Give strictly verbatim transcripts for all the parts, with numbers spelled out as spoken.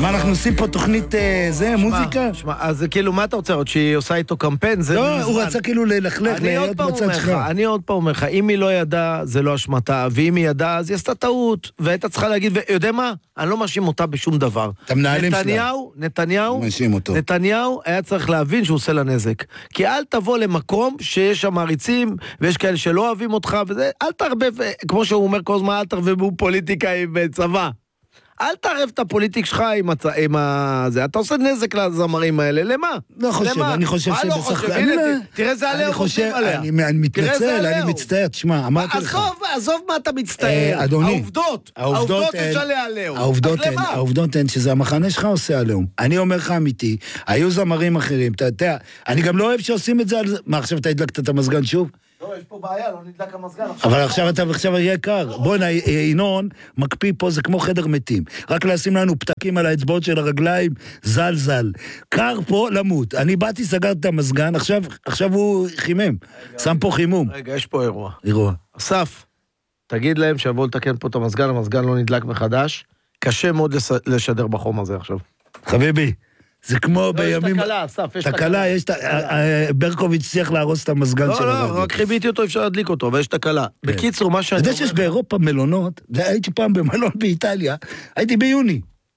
מה, אנחנו עושים פה תוכנית, זה, מוזיקה? שמע, אז כאילו, מה אתה רוצה עוד? שהיא עושה איתו קמפיין? לא, הוא רצה כאילו ללכלך, להיות בצד שלך. אני עוד פעם אומר לך, אם היא לא ידעה, זה לא אשמתה, ואם היא ידעה, אז היא עשתה טעות, והייתה צריכה להגיד, ויודע מה? אני לא מאשים אותה בשום דבר. אתה מנהלים שלה. נתניהו, נתניהו, מאשים אותו. נתניהו היה צריך להבין שהוא עושה לה נזק. כי אל תבוא למקום שיש שם מעריצים, ויש כאלה שלא אוהבים אותך, וזה, אל תערבב, כמו שהוא אומר כל הזמן, אל תערבבו פוליטיקה עם צבא. אל תערב את הפוליטיק שלך עם, הצ... עם ה... זה. אתה עושה נזק לזמרים האלה, למה? לא חושב, למה? אני חושב שבסך... לא חושב? הנה, לא... תראה זה עליה, חושב, אני, אני מתנצל, אני מצטער, תשמע, אמרתי לך. עזוב, עזוב מה אתה מצטער. אה, אדוני. העובדות, העובדות יש עליה עליהו. העובדות הן, העובדות הן שזה המחנה שלך עושה עליהם. אני אומר לך אמיתי, היו זמרים אחרים, אתה יודע, אני גם לא אוהב שעושים את זה על זה. מה, עכשיו אתה הדלקת את המזגן שוב? לא, יש פה בעיה, לא נדלק המזגן. אבל עכשיו אתה, עכשיו יהיה קר. בוא, ינון, מקפיא פה, זה כמו חדר מתים. רק לשים לנו פתקים על האצבעות של הרגליים, זל זל. קר פה למות. אני באתי, סגרתי את המזגן, עכשיו, עכשיו הוא חימם. שם פה חימום. רגע, יש פה אירוע. אירוע. אסף, תגיד להם שיבואו לתקן פה את המזגן, המזגן לא נדלק מחדש. קשה מאוד לשדר בחום הזה עכשיו. חביבי. זה כמו בימים... יש תקלה, אסף, יש תקלה. תקלה, יש תקלה. ברקוביץ' צריך להרוס את המזגן של הרדיו. לא, לא, רק חיביתי אותו, אפשר להדליק אותו, ויש תקלה. בקיצור, מה שאני... אתה יודע שיש באירופה מלונות, הייתי פעם במלון באיטליה, הייתי ביוני.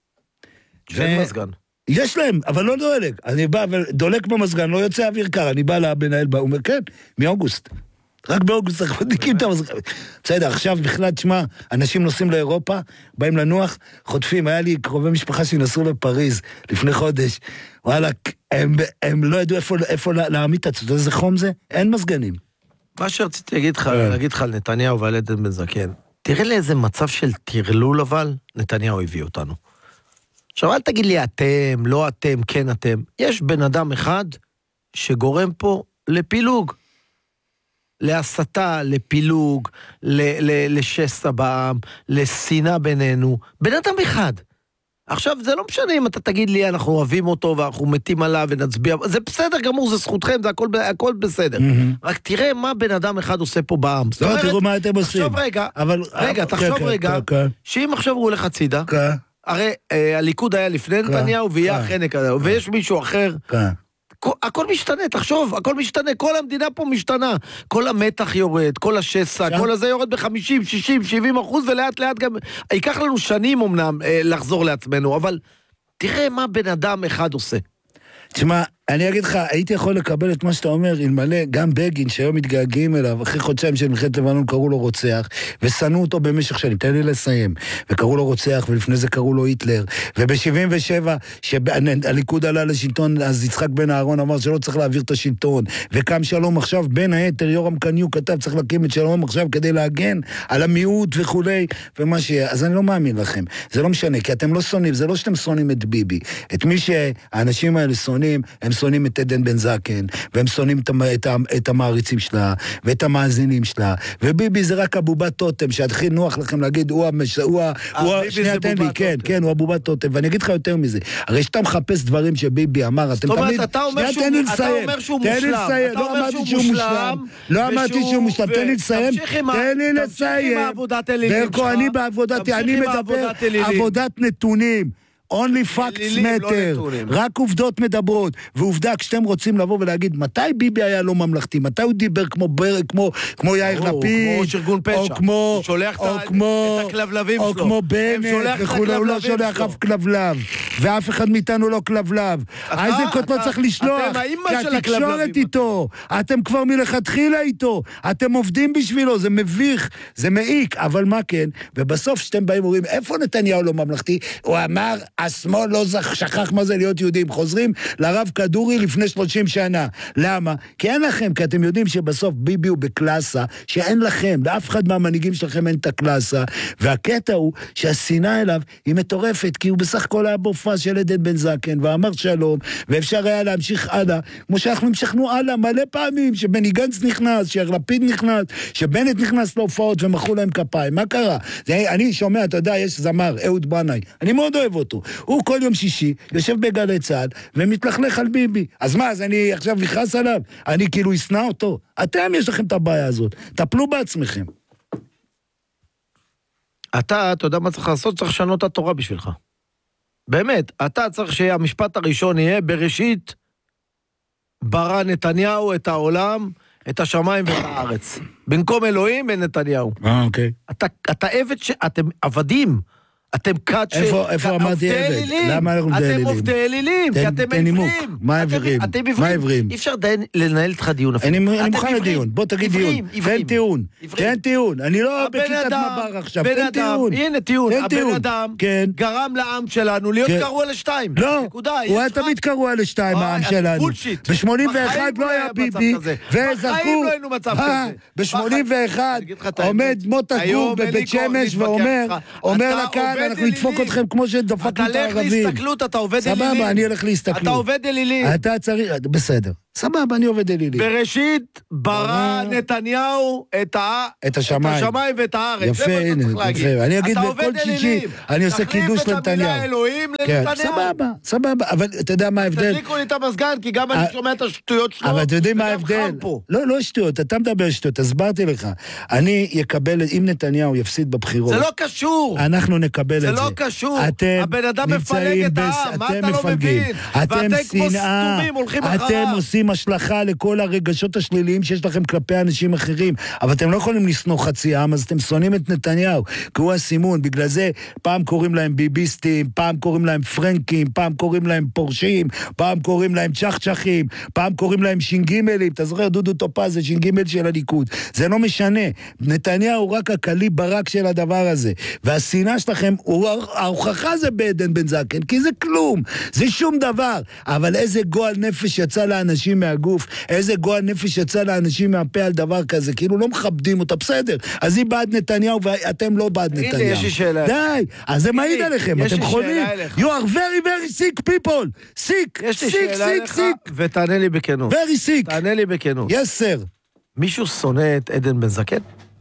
שאין מזגן. יש להם, אבל לא דולק. אני בא ודולק במזגן, לא יוצא אוויר קר, אני בא לבנהל, הוא אומר, כן, מאוגוסט. רק באוגוסט אנחנו מדליקים את המזגן. בסדר, עכשיו בכלל, תשמע, אנשים נוסעים לאירופה, באים לנוח, חוטפים, היה לי קרובי משפחה שנסעו לפריז לפני חודש, וואלה, הם, הם לא ידעו איפה, איפה להעמיד את עצמם, איזה חום זה? אין מזגנים. מה שרציתי להגיד לך, להגיד לך על נתניהו ועל עדן בן זקן, תראה לאיזה מצב של תרלול אבל, נתניהו הביא אותנו. עכשיו, אל תגיד לי אתם, לא אתם, כן אתם. יש בן אדם אחד שגורם פה לפילוג. להסתה, לפילוג, לשסע בעם, לשנאה בינינו. בן אדם אחד. עכשיו, זה לא משנה אם אתה תגיד לי, אנחנו אוהבים אותו ואנחנו מתים עליו ונצביע. זה בסדר גמור, זה זכותכם, זה הכל, הכל בסדר. רק תראה מה בן אדם אחד עושה פה בעם. לא, תראו מה אתם עושים. תחשוב רגע, רגע, תחשוב רגע, שאם עכשיו הוא הולך הצידה, הרי הליכוד היה לפני נתניהו ויהיה החנק הזה, ויש מישהו אחר, הכל משתנה, תחשוב, הכל משתנה, כל המדינה פה משתנה, כל המתח יורד, כל השסע, כל הזה יורד ב-חמישים, שישים, שבעים אחוז, ולאט לאט גם, ייקח לנו שנים אמנם לחזור לעצמנו, אבל תראה מה בן אדם אחד עושה. תשמע, אני אגיד לך, הייתי יכול לקבל את מה שאתה אומר, אלמלא גם בגין, שהיום מתגעגעים אליו, אחרי חודשיים של מלחמת לבנון קראו לו רוצח, ושנאו אותו במשך שנים, תן לי לסיים, וקראו לו רוצח, ולפני זה קראו לו היטלר, וב-שבעים ושבע, שהליכוד עלה לשלטון, אז יצחק בן אהרון אמר שלא צריך להעביר את השלטון, וקם שלום עכשיו, בין היתר, יורם קניוק כתב, צריך להקים את שלום עכשיו כדי להגן על המיעוט וכולי, ומה שיהיה, אז אני לא מאמין לכם, זה לא משנה, כי אתם לא שונאים, זה לא שאתם שונאים את ביבי, את מי שהאנשים האלה שונאים, הם שונאים את עדן בן זקן, והם שונאים את, את, את המעריצים שלה, ואת המאזינים שלה, וביבי זה רק הבובת טוטם, שהתחיל נוח לכם להגיד, הוא המש... הוא ה... שנייה תן לי, כן, כן, הוא הבובת טוטם, ואני אגיד לך יותר מזה, הרי שאתה מחפש דברים שביבי אמר, אתם תמיד... אתה אומר שהוא מושלם, לא אמרתי שהוא מושלם, לא אמרתי שהוא מושלם, תן לי לסיים, תן לי לסיים, ברקו, אני בעבודתי, אני מדבר עבודת נתונים, only facts matter, רק עובדות מדברות, ועובדה כשאתם רוצים לבוא ולהגיד מתי ביבי היה לא ממלכתי, מתי הוא דיבר כמו כמו כמו יאיר לפיד, כמו שרגון פשע, או כמו שולח את הכלבלבים שלו, או כמו בנט וכולי, הוא לא שולח אף כלבלב, ואף אחד מאיתנו לא כלבלב, איזנקוט לא צריך לשלוח, כי התקשורת איתו, אתם כבר מלכתחילה איתו, אתם עובדים בשבילו, זה מביך, זה מעיק, אבל מה כן, ובסוף שאתם באים ואומרים, איפה נתניהו לא ממלכתי, הוא אמר, השמאל לא שכח מה זה להיות יהודים, חוזרים לרב כדורי לפני שלושים שנה. למה? כי אין לכם, כי אתם יודעים שבסוף ביבי הוא בקלאסה, שאין לכם, לאף אחד מהמנהיגים שלכם אין את הקלאסה, והקטע הוא שהשנאה אליו היא מטורפת, כי הוא בסך הכל היה בופע של עדן בן זקן, ואמר שלום, ואפשר היה להמשיך הלאה, כמו שאנחנו המשכנו הלאה מלא פעמים, שבני גנץ נכנס, שלפיד נכנס, שבנט נכנס להופעות ומחאו להם כפיים. מה קרה? זה, אני שומע, אתה יודע, יש זמר, אהוד בנאי, אני מאוד אוהב אותו. הוא כל יום שישי יושב בגלי צה"ל ומתלכלך על ביבי. אז מה, אז אני עכשיו נכנס עליו? אני כאילו אסנע אותו? אתם יש לכם את הבעיה הזאת. טפלו בעצמכם. אתה, אתה יודע מה צריך לעשות? צריך לשנות את התורה בשבילך. באמת, אתה צריך שהמשפט הראשון יהיה, בראשית ברא נתניהו את העולם, את השמיים ואת הארץ. במקום אלוהים ונתניהו. אה, אוקיי. אתה, אתה עבד ש... אתם עבדים. אתם קאט ש... איפה, איפה אמרתי עבד? למה אנחנו עובדי אלילים? אתם עובדי אלילים, כי אתם עברים. מה עברים? מה עברים? אי אפשר לנהל איתך דיון. אני מוכן לדיון, בוא תגיד דיון. תן טיעון, תן טיעון. אני לא בכיתת מב"ר עכשיו, תן טיעון. הנה טיעון, הבן אדם גרם לעם שלנו להיות קרוע לשתיים. לא, הוא היה תמיד קרוע לשתיים, העם שלנו. ב-שמונים ואחת לא היה ביבי, וזרקו, ב-שמונים ואחת עומד מוטה גור בבית שמש ואומר, אומר לקהל, אנחנו נדפוק אתכם כמו שדפקנו את הערבים. אתה הולך להסתכלות, אתה עובד אלילים. סבבה, אני הולך להסתכלות. אתה עובד אלילים. אתה צריך, בסדר. סבבה, אני עובד אלילים. בראשית ברא נתניהו את השמיים ואת הארץ. יפה, הנה, יפה. אני אגיד בכל שישי, אני עושה קידוש לנתניהו. תחליף את המילה אלוהים לנתניהו. סבבה, סבבה, אבל אתה יודע מה ההבדל? תדליקו לי את המזגן, כי גם אני שומע את השטויות שלו. אבל אתה יודעים מה ההבדל? לא, לא שטויות, אתה מדבר שטויות, הסברתי לך. אני יקבל, אם נתניהו יפסיד בבחירות. זה לא קשור. אנחנו נקבל את זה. זה לא קשור. הבן אדם מפלג את העם, מה אתה לא מבין? ואתם כמו סתומים הולכים אחריו. אתם עושים השלכה לכל הרגשות השליליים שיש לכם כלפי אנשים אחרים, אבל אתם לא יכולים לסנוע חצי עם, אז אתם שונאים את נתניהו, כי הוא הסימון, בגלל זה פעם קוראים להם ביביסטים, פעם קוראים להם פרנקים, פעם קוראים להם פורשים, פעם קוראים להם צ'חצ'חים, פעם קוראים להם שינגימלים, אתה זוכר, דודו טופז זה שינגימל של הליכוד, זה לא משנה, נתניהו הוא רק הקלי ברק של הדבר הזה, והשנאה שלכם, ההוכחה זה בעדן בן זקן, כי זה כלום, זה שום דבר, אבל איזה גועל נפש יצא לאנשים מהגוף, איזה גועל נפש יצא לאנשים מהפה על דבר כזה, כאילו לא מכבדים אותה, בסדר, אז היא בעד נתניהו ואתם לא בעד נתניהו. הנה, יש לי שאלה. די, אז זה מעיד עליכם, אתם חולים. You are very very sick people, sick, sick, sick, sick. ותענה לי בכנות. very sick. תענה לי בכנות. yes sir. מישהו שונא את עדן בן זקן?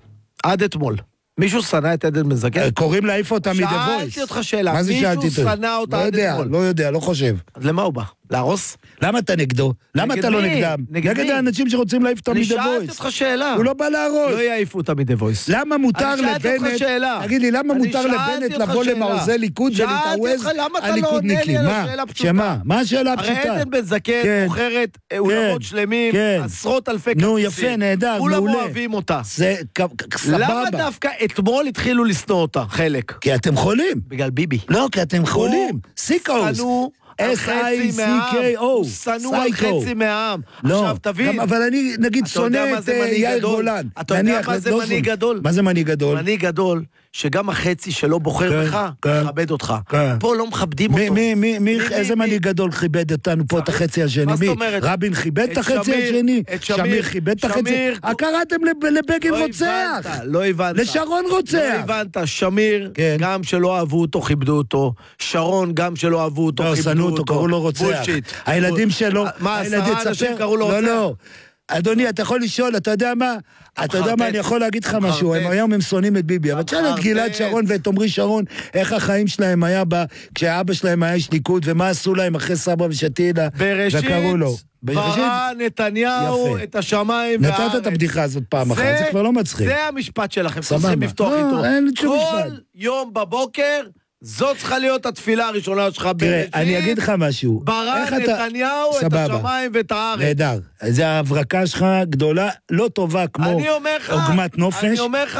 עד אתמול. מישהו שנא את עדן בן זקן? קוראים להעיף אותה מ-The Voice. שאלתי אותך שאלה. מה זה שאלתי מישהו שנא אותה עד אתמול? לא יודע, לא חושב. אז למה הוא בא? להרוס? למה אתה נגדו? למה אתה לא נגדם? נגד האנשים שרוצים להעיף אותה מ-The Voice. אני שאלתי אותך שאלה. הוא לא בא להרוס. לא יעיפו אותה מ-The Voice. למה מותר לבנט, תגיד לי, למה מותר לבנט לבוא למעוזי ליכוד ולהתעווז הליכודניקים? מה? שמה? מה השאלה הפשוטה? הרי עדן בן זקן מוכרת אולמות שלמים, עשרות אלפי כרטיסים. נו, יפה, נהדר, מעולה. כולם אוהבים אותה. זה סבבה. למה דווקא אתמול התחילו לשנוא אותה, חלק? כי אתם חולים. בגלל ביבי. לא, כי אתם חולים. סיקוס. אס איי סי קיי או. שנוא על חצי מהעם. עכשיו תבין. אבל אני נגיד שונא את יאיר גולן. אתה יודע מה זה מנהיג גדול? מה זה מנהיג גדול? מנהיג גדול, שגם החצי שלא בוחר בך, מכבד אותך. פה לא מכבדים אותו. איזה מנהיג גדול כיבד אותנו פה את החצי השני? מי? רבין כיבד את החצי השני? שמיר כיבד את החצי? קראתם לבגין רוצח. לא הבנת. לשרון רוצח. לא הבנת. שמיר, גם שלא אהבו אותו, כיבדו אותו. שרון, גם שלא אהבו אותו, כיבדו אותו. קראו לו רוצח. הילדים שלו... מה, עשרה אנשים קראו לו רוצח? לא, לא. אדוני, אתה יכול לשאול, אתה יודע מה? אתה יודע מה, אני יכול להגיד לך משהו, הם היום הם שונאים את ביבי, אבל תשאל את גלעד שרון ואת עמרי שרון, איך החיים שלהם היה בה, כשאבא שלהם היה איש ליכוד, ומה עשו להם אחרי סבא ושתילה, וקראו לו. ברא נתניהו את השמיים והארץ. נתת את הבדיחה הזאת פעם אחת, זה כבר לא מצחיק. זה המשפט שלכם, צריכים לפתוח איתו. כל יום בבוקר, זאת צריכה להיות התפילה הראשונה שלך. תראה, אני אגיד לך משהו. ברא נתניהו את השמיים ואת הארץ. נהדר. זה ההברקה שלך גדולה, לא טובה כמו עוגמת נופש. אני אומר לך,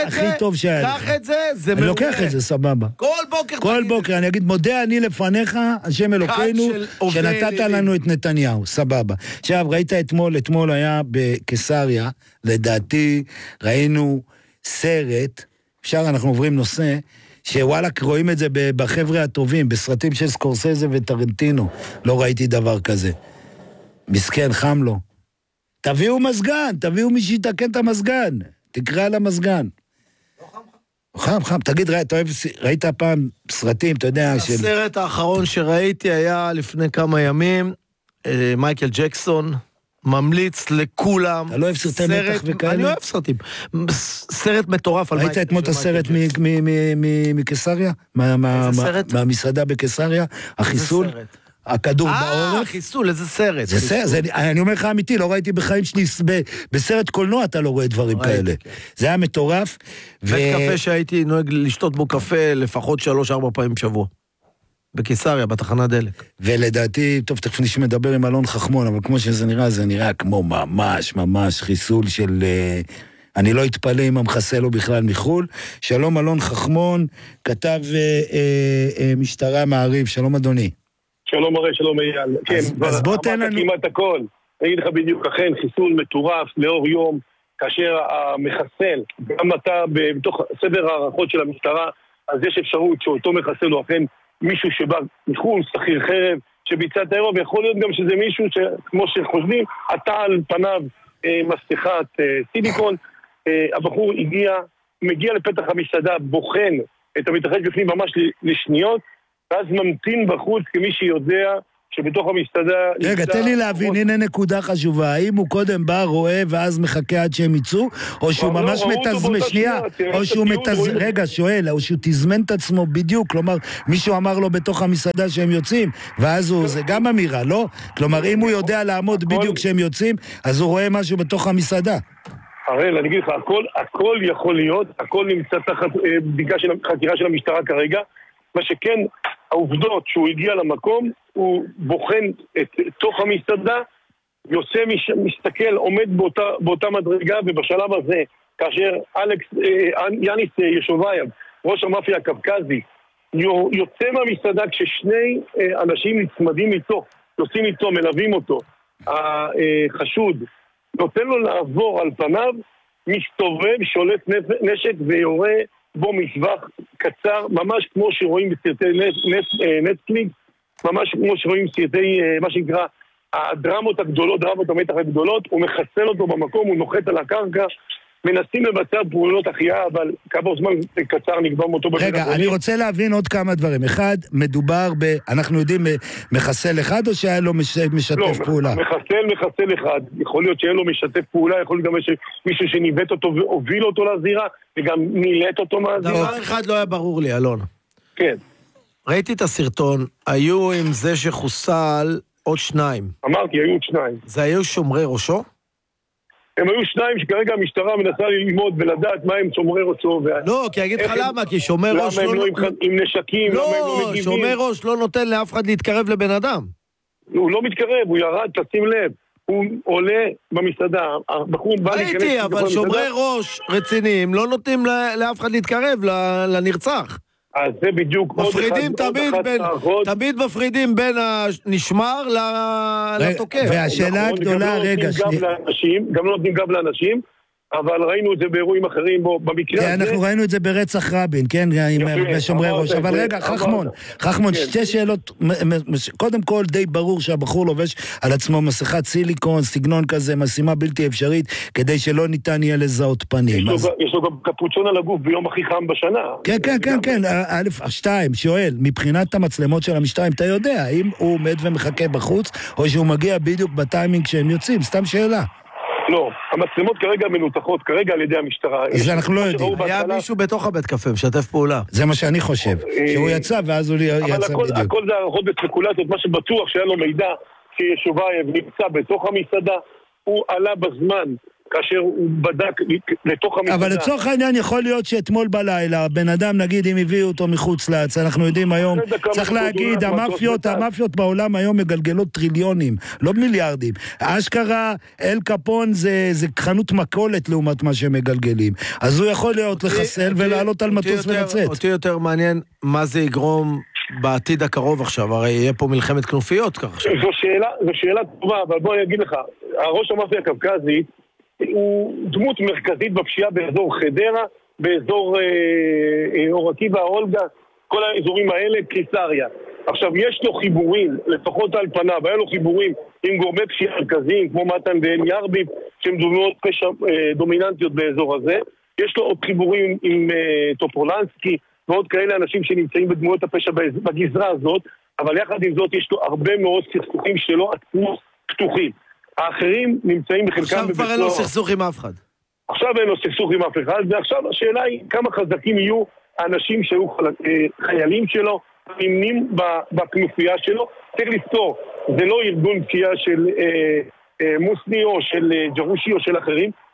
קח את זה, זה מעולה. אני לוקח את זה, סבבה. כל בוקר. כל בוקר, אני אגיד, מודה אני לפניך, השם אלוקינו, שנתת לנו את נתניהו, סבבה. עכשיו, ראית אתמול, אתמול היה בקיסריה, לדעתי, ראינו סרט, אפשר, אנחנו עוברים נושא, שוואלק רואים את זה בחבר'ה הטובים, בסרטים של סקורסזה וטרנטינו. לא ראיתי דבר כזה. מסכן, חם לו. תביאו מזגן, תביאו מי שיתקן את המזגן. תקרא על המזגן. לא חם חם, חם. תגיד, ראית פעם סרטים, אתה יודע... הסרט האחרון שראיתי היה לפני כמה ימים, מייקל ג'קסון, ממליץ לכולם. אתה לא אוהב סרטי מתח וכאלה? אני אוהב סרטים. סרט מטורף על מייקל. ראית אתמול את הסרט מקיסריה? איזה סרט? מהמסעדה בקיסריה? החיסול? איזה סרט? הכדור בעורף. אה, חיסול, איזה סרט. זה סרט, אני אומר לך אמיתי, לא ראיתי בחיים שלי, בסרט קולנוע אתה לא רואה דברים כאלה. זה היה מטורף. בית קפה שהייתי נוהג לשתות בו קפה לפחות שלוש, ארבע פעמים בשבוע. בקיסריה, בתחנת דלק. ולדעתי, טוב, תכף נשמע מדבר עם אלון חכמון, אבל כמו שזה נראה, זה נראה כמו ממש, ממש חיסול של... אני לא אתפלא אם המחסל הוא בכלל מחול. שלום אלון חכמון, כתב אה, אה, אה, משטרה מעריב, שלום אדוני. שלום הרי, שלום אייל. כן, אז בוא תן לנו... כמעט הכל. אני אגיד לך בדיוק, אכן, חיסול מטורף לאור יום, כאשר המחסל, גם אתה בתוך סדר הערכות של המשטרה, אז יש אפשרות שאותו מחסל הוא אכן מישהו שבא מחול, שכיר חרב, שביצע את האירוע, ויכול להיות גם שזה מישהו שכמו שחושבים, עטה על פניו אה, מסכת אה, סיליקון, אה, הבחור הגיע, מגיע לפתח המסעדה, בוחן את המתרחש בפנים ממש לשניות, ואז ממתין בחוץ כמי שיודע שבתוך המסעדה... רגע, תן לי להבין, הנה נקודה חשובה. האם הוא קודם בא, רואה, ואז מחכה עד שהם יצאו, או שהוא ממש מתזמן, שנייה, או שהוא מתזמן, רגע, שואל, או שהוא תזמן את עצמו בדיוק, כלומר, מישהו אמר לו בתוך המסעדה שהם יוצאים, ואז הוא, זה גם אמירה, לא? כלומר, אם הוא יודע לעמוד בדיוק כשהם יוצאים, אז הוא רואה משהו בתוך המסעדה. הראל, אני אגיד לך, הכל, הכל יכול להיות, הכל נמצא תחת בדיקה של חקירה של המשטרה כרגע, מה שכן, העובדות שהוא הגיע למקום, הוא בוחן את תוך המסעדה, יוצא, מסתכל, עומד באותה, באותה מדרגה, ובשלב הזה, כאשר אלכס, אה, יאניס ישובייב, ראש המאפיה הקווקזי, יוצא מהמסעדה כששני אה, אנשים נצמדים איתו, יוצאים איתו, מלווים אותו, החשוד, נותן לו לעבור על פניו, מסתובב, שולט נשק ויורה בו מטווח קצר, ממש כמו שרואים בסרטי נטפליקס, ממש כמו שרואים סרטי, מה שנקרא, הדרמות הגדולות, דרמות המתח הגדולות, הוא מחסל אותו במקום, הוא נוחת על הקרקע, מנסים לבצע פעולות החייאה, אבל כעבור זמן קצר נקבע מותו בבית החולים. רגע, אני רוצה להבין עוד כמה דברים. אחד, מדובר ב... אנחנו יודעים מחסל אחד או שהיה לו משתף פעולה? לא, מחסל, מחסל אחד. יכול להיות שהיה לו משתף פעולה, יכול להיות גם מישהו שניווט אותו והוביל אותו לזירה, וגם מילט אותו מהזירה. דבר אחד לא היה ברור לי, אלון. כן. ראיתי את הסרטון, היו עם זה שחוסל עוד שניים. אמרתי, היו עוד שניים. זה היו שומרי ראשו? הם היו שניים שכרגע המשטרה מנסה ללמוד ולדעת מה הם שומרי ראשו. לא, כי אגיד לך למה, כי שומר ראש לא... למה הם לא עם נשקים, למה הם לא מגיבים. לא, שומר ראש לא נותן לאף אחד להתקרב לבן אדם. הוא לא מתקרב, הוא ירד, תשים לב. הוא עולה במסעדה, הבחור בא להיכנס... ראיתי, אבל שומרי ראש רציניים לא נותנים לאף אחד להתקרב לנרצח. אז זה בדיוק מפרידים תמיד בין, תמיד מפרידים בין הנשמר לתוקף. והשאלה הגדולה, רגע, גם לא נותנים גב לאנשים, אבל ראינו את זה באירועים אחרים בו, במקרה הזה... אנחנו ראינו את זה ברצח רבין, כן, עם שומרי ראש. אבל רגע, חכמון, חכמון, שתי שאלות, קודם כל די ברור שהבחור לובש על עצמו מסכת סיליקון, סגנון כזה, משימה בלתי אפשרית, כדי שלא ניתן יהיה לזהות פנים. יש לו גם קפוצ'ון על הגוף ביום הכי חם בשנה. כן, כן, כן, כן, א', שתיים, שואל, מבחינת המצלמות של המשטרה, אתה יודע, האם הוא עומד ומחכה בחוץ, או שהוא מגיע בדיוק בטיימינג שהם יוצאים, סתם שאלה. לא, המצלמות כרגע מנותחות, כרגע על ידי המשטרה. אז אנחנו לא יודעים. היה מישהו בתוך הבית קפה, משתף פעולה. זה מה שאני חושב, שהוא יצא ואז הוא יצא בדיוק. אבל הכל זה הערכות בספקולציות, מה שבטוח שהיה לו מידע שישובייב נמצא בתוך המסעדה, הוא עלה בזמן כאשר הוא בדק לתוך המסעדה. אבל לצורך העניין יכול להיות שאתמול בלילה, בן אדם נגיד אם הביאו אותו מחוץ לארץ, אנחנו יודעים היום, צריך להגיד, המאפיות, המאפיות בעולם היום מגלגלות טריליונים, לא מיליארדים. אשכרה, אל קפון זה, זה חנות מקולת לעומת מה שהם מגלגלים. אז הוא יכול להיות לחסל ולעלות על מטוס ולצאת. אותי יותר מעניין מה זה יגרום בעתיד הקרוב עכשיו, הרי יהיה פה מלחמת כנופיות כך עכשיו. זו שאלה, זו שאלה טובה, אבל בוא אני אגיד לך, הראש המאפיה הקווקזית הוא דמות מרכזית בפשיעה באזור חדרה, באזור אה, אור עקיבא, אולגה, כל האזורים האלה, קיסריה. עכשיו, יש לו חיבורים, לפחות על פניו, היה לו חיבורים עם גורמי פשיעה מרכזיים, כמו מתן ואל ירביב, שהם דמויות פשע אה, דומיננטיות באזור הזה. יש לו עוד חיבורים עם אה, טופולנסקי, ועוד כאלה אנשים שנמצאים בדמויות הפשע בגזרה הזאת, אבל יחד עם זאת יש לו הרבה מאוד סכסוכים שלו עצמו פתוחים. האחרים נמצאים בחלקם... עכשיו כבר אין לו סכסוך עם אף אחד. עכשיו אין לו סכסוך עם אף אחד, ועכשיו השאלה היא כמה חזקים יהיו האנשים שהיו חיילים שלו, נמנים בכנופיה שלו. צריך לזכור, זה לא ארגון פשיעה של אה, אה, מוסני או של אה, ג'רושי או של אחרים,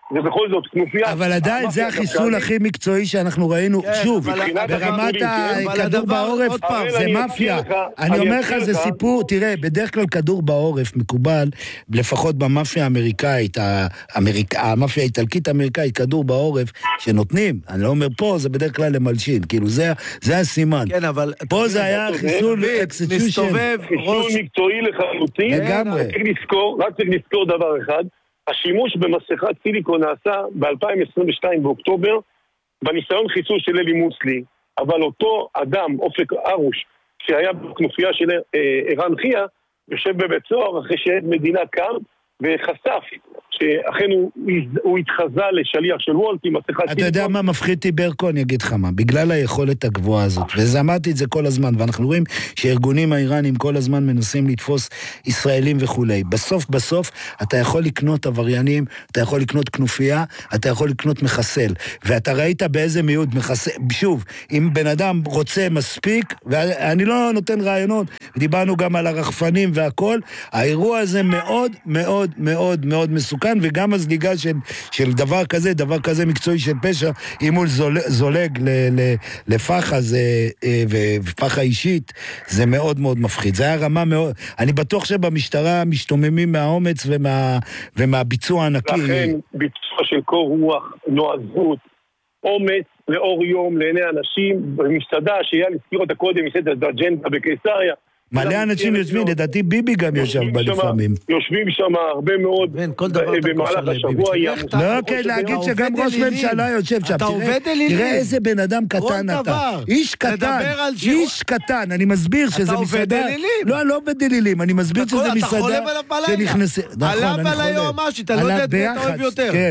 זה בכל זאת כנופיה. אבל עדיין זה החיסול הכי מקצועי שאנחנו ראינו, שוב, ברמת הכדור בעורף, זה מאפיה. אני אומר לך, זה סיפור, תראה, בדרך כלל כדור בעורף מקובל, לפחות במאפיה האמריקאית, המאפיה האיטלקית האמריקאית, כדור בעורף, שנותנים, אני לא אומר פה, זה בדרך כלל למלשין, כאילו זה הסימן. פה זה היה חיסול אקסטיושן. חיסול מקצועי לחלוטין. לגמרי. רק צריך לזכור דבר אחד, השימוש במסכת סיליקון נעשה ב-אלפיים עשרים ושתיים באוקטובר, בניסיון חיסול של אלי מוסלי, אבל אותו אדם, אופק ארוש, שהיה בכנופיה של ערן חיה, יושב בבית סוהר אחרי שעד מדינה קם, וחשף שאכן הוא, הוא התחזה לשליח של וולט עם מסכת סיליקון. אתה יודע מה מפחיד אותי ברקו, אני אגיד לך מה, בגלל היכולת הגבוהה הזאת, וזמרתי את זה כל הזמן, ואנחנו רואים שארגונים האיראנים כל הזמן מנסים לתפוס ישראלים וכולי. בסוף בסוף אתה יכול לקנות עבריינים, אתה יכול לקנות כנופיה, אתה יכול לקנות מחסל, ואתה ראית באיזה מיעוט מחסל, שוב, אם בן אדם רוצה מספיק, ואני לא נותן רעיונות, דיברנו גם על הרחפנים והכל, האירוע הזה מאוד מאוד מאוד מאוד מסוכן, וגם הזליגה של, של דבר כזה, דבר כזה מקצועי של פשע, אם הוא זולג, זולג ל, ל, לפחה זה, ופחה אישית, זה מאוד מאוד מפחיד. זה היה רמה מאוד, אני בטוח שבמשטרה משתוממים מהאומץ ומה, ומהביצוע הענקי. לכן ביצוע של קור רוח, נועזות, אומץ לאור יום לעיני אנשים, במסעדה שהיה לזכיר אותה קודם, מסעדת אג'נדה בקיסריה, מלא אנשים יושבים, לדעתי ביבי גם יושב בה לפעמים. יושבים שם הרבה מאוד במהלך השבוע. לא, כן, להגיד שגם ראש ממשלה יושב שם. תראה איזה בן אדם קטן אתה. איש קטן, איש קטן. אני מסביר שזה מסעדה. לא, לא בדלילים, אני מסביר שזה מסעדה. אתה חולם עליו בלילה. עליו על היועמ"שית, אתה לא יודע את מי אתה אוהב יותר. כן.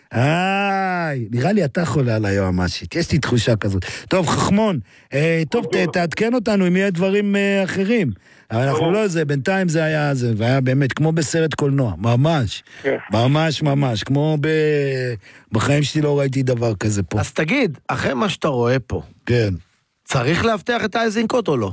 איי, נראה לי אתה חולה על היועמ"שית, יש לי תחושה כזאת. טוב, חכמון, טוב, תעדכן אותנו אם יהיה דברים אחרים. אבל אנחנו לא זה, בינתיים זה היה זה, והיה באמת כמו בסרט קולנוע, ממש, ממש ממש, כמו בחיים שלי לא ראיתי דבר כזה פה. אז תגיד, אחרי מה שאתה רואה פה, כן. צריך להבטיח את האיזנקוט או לא?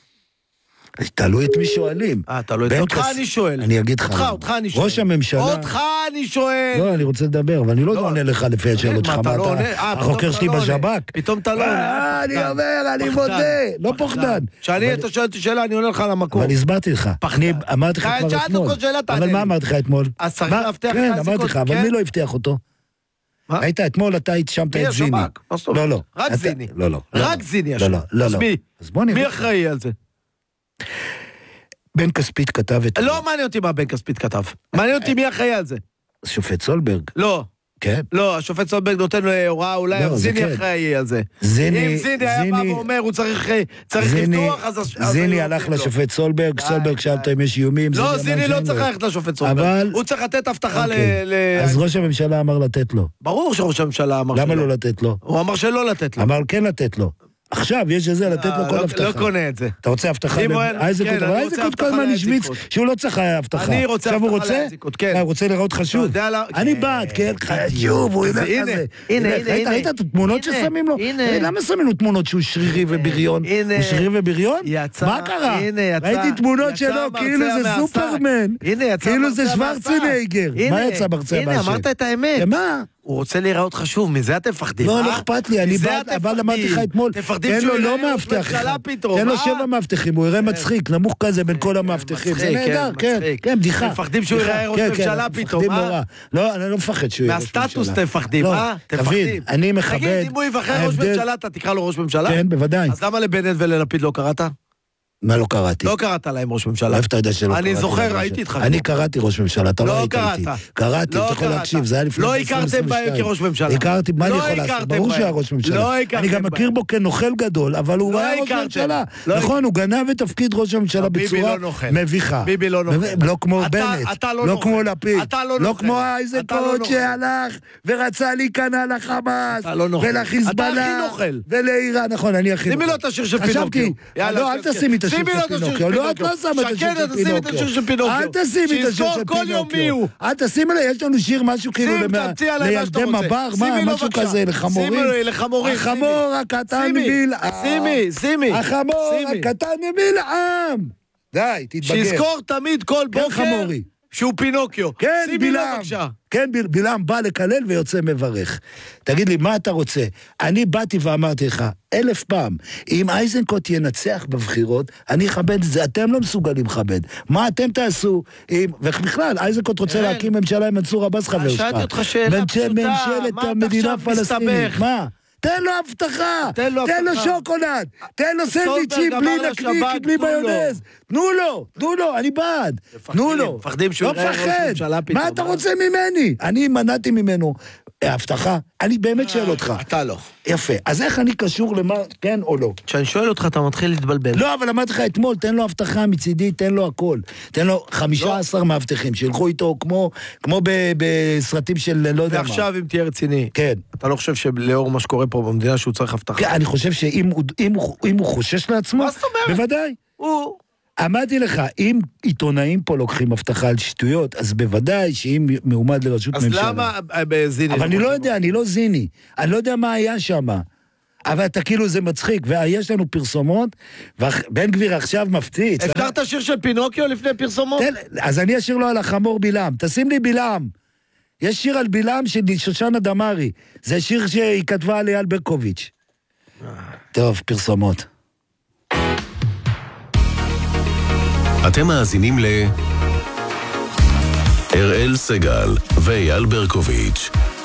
תלוי את מי שואלים. אה, תלוי את אותך אני שואל. אני אגיד לך. אותך, אותך אני שואל. ראש הממשלה... אותך אני שואל. לא, אני רוצה לדבר, אבל אני לא עונה לך לפי השאלות שלך. מה אתה... החוקר שלי בשב"כ. פתאום אתה לא עונה. אני אומר, אני מודה. לא פוחדן. כשאני אתה שואל אותי שאלה, אני עונה לך למקום. אבל הסברתי לך. אני אמרתי לך כבר אתמול. אבל מה אמרתי לך אתמול? אז צריך להבטיח את כן, אמרתי לך, אבל מי לא הבטיח אותו? היית אתמול, אתה התשמת את זיני. לא, לא. רק זיני. לא, לא. רק זיני. לא, לא. אז מי? מי אחראי על זה? בן כספית כתב את... לא מעניין אותי מה בן כספית כתב. מעניין אותי מי אחראי על זה. השופט סולברג. לא. כן? לא, השופט סולברג נותן לו הוראה, אולי זיני אחראי על זה. זיני... אם זיני היה בא ואומר, הוא צריך לפתוח, אז... זיני הלך לשופט סולברג, סולברג שאלת אם יש איומים. לא, זיני לא צריך ללכת לשופט סולברג. הוא צריך לתת הבטחה ל... אז ראש הממשלה אמר לתת לו. ברור שראש הממשלה אמר שלא. למה לא לתת לו? הוא אמר שלא לתת לו. אמר כן לתת לו. עכשיו יש איזה לתת לו כל הבטחה. לא קונה את זה. אתה רוצה הבטחה? איזקוט, אבל איזקוט כל הזמן השוויץ שהוא לא צריך הבטחה. אני רוצה הבטחה לאיזקוט, כן. הוא רוצה לראות חשוב. אני בעד, כן, חשוב, הוא ילך לזה. הנה, הנה, ראית את התמונות ששמים לו? למה שמים לו תמונות שהוא שרירי ובריון? הוא שרירי ובריון? מה קרה? ראיתי תמונות שלו, כאילו זה סופרמן. כאילו זה שוורצנגר. מה יצא מרצה הנה, אמרת את האמת. מה? הוא רוצה להיראות חשוב, מזה אתם מפחדים. לא, לא אכפת לי, אני בא למדתי לך אתמול. תן לו לא מאבטח. תן לו שבע מאבטחים, הוא יראה מצחיק, נמוך כזה בין כל המאבטחים. זה נהדר, כן, כן, בדיחה. מפחדים שהוא יראה ראש ממשלה פתאום, אה? לא, אני לא מפחד שהוא יראה ראש ממשלה. מהסטטוס אתם מפחדים, אה? אתם מפחדים. אני מכבד. תגיד, אם הוא יבחר ראש ממשלה, אתה תקרא לו ראש ממשלה? כן, בוודאי. אז למה לבנט וללפיד לא קראת? מה לא קראתי? לא קראת להם ראש ממשלה. איפה אתה יודע שלא קראתי? אני זוכר, ראיתי איתך. אני קראתי ראש ממשלה, אתה לא היית איתי. קראתי, אתה יכול להקשיב, זה היה לפני לא הכרתם בהם כראש ממשלה. הכרתי, מה אני יכול לעשות? ברור שהיה ראש ממשלה. אני גם מכיר בו כנוכל גדול, אבל הוא היה ראש ממשלה. נכון, הוא גנב את תפקיד ראש הממשלה בצורה מביכה. ביבי לא נוכל. לא כמו בנט, לא כמו לפיד, לא כמו איזקוט שהלך ורצה להיכנע לחמאס ולחיזבאללה ולאיראן. נכון, אני הכי שימי לו את השיר של פינוקיו. לא, אל תשימי את השיר של פינוקיו. לא, את לא שמה את השיר של פינוקיו. אל תשימי את השיר של פינוקיו. אל תשימי לה, יש לנו שיר משהו כאילו לילדי מבר, משהו כזה, לחמורים. לחמורים. החמור הקטן מבלעם. שימי, שימי. החמור הקטן מבלעם. די, תתבגר. שיזכור תמיד כל בוקר. חמורי. שהוא פינוקיו. כן, בילם. כן, בילם בא לקלל ויוצא מברך. תגיד לי, מה אתה רוצה? אני באתי ואמרתי לך, אלף פעם, אם אייזנקוט ינצח בבחירות, אני אכבד את זה, אתם לא מסוגלים לכבד. מה אתם תעשו? ובכלל, אייזנקוט רוצה להקים ממשלה עם מנסור עבאס חבר שלך. שאלתי אותך שאלה פשוטה, ממשלת המדינה הפלסטינית. מה? תן לו הבטחה, תן לו, תן לו שוקולד, תן לו סנדוויצ'ים בלי נקניק, בלי מיונז, תנו לו, תנו לו, אני בעד, תנו לו, לא מפחד, מה אתה רוצה ממני? אני מנעתי ממנו הבטחה, אני באמת שואל אותך. אתה לא. יפה, אז איך אני קשור למה, כן או לא? כשאני שואל אותך אתה מתחיל להתבלבל. לא, אבל אמרתי לך אתמול, תן לו הבטחה מצידי, תן לו הכל. תן לו חמישה עשר מאבטחים, שילכו איתו כמו בסרטים של לא יודע מה. ועכשיו אם תהיה רציני, כן. אתה לא חושב שלאור מה שקורה פה במדינה שהוא צריך הבטחה? כן, אני חושב שאם הוא חושש לעצמו, בוודאי. הוא... אמרתי לך, אם עיתונאים פה לוקחים הבטחה על שטויות, אז בוודאי שאם מעומד לרשות ממשלה. אז למה בזיני? אבל אני לא יודע, אני לא זיני. אני לא יודע מה היה שם. אבל אתה כאילו זה מצחיק, ויש לנו פרסומות, ובן גביר עכשיו מפציץ. אפתרת שיר של פינוקיו לפני פרסומות? אז אני אשיר לו על החמור בילם. תשים לי בילם. יש שיר על בילם של שושנה דמארי. זה שיר שהיא כתבה על אייל ברקוביץ'. טוב, פרסומות. אתם מאזינים ל... אראל סגל ואייל ברקוביץ'